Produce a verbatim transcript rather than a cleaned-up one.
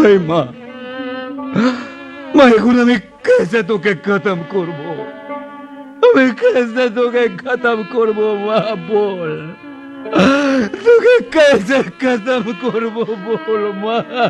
এই মা, মা এখন আমি कैसे তোকে खत्म করব? আমি कैसे তোকে खत्म করব মা বল? তোকে कैसे खत्म করব বল মা?